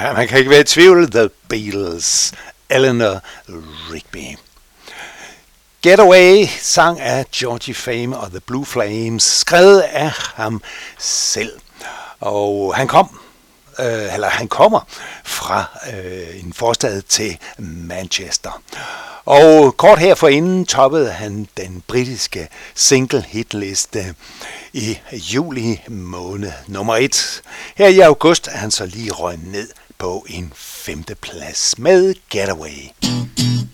Man kan ikke være i tvivl. The Beatles. Eleanor Rigby. Getaway, sang af Georgie Fame og The Blue Flames, skrevet af ham selv. Og han kommer fra en forstad til Manchester. Og kort her forinden toppede han den britiske single hitliste i juli måned nummer 1. Her i august er han så lige røget ned på en 5. plads med Getaway.